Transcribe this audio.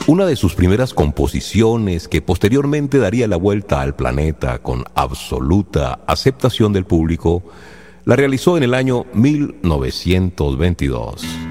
Una de sus primeras composiciones, que posteriormente daría la vuelta al planeta con absoluta aceptación del público, la realizó en el año 1922.